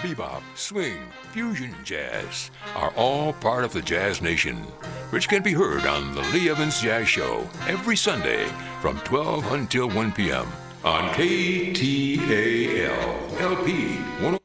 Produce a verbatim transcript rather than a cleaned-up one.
bebop, swing, fusion jazz are all part of the Jazz Nation, which can be heard on the Lee Evans Jazz Show every Sunday from twelve until one p.m. on K T A L L P one oh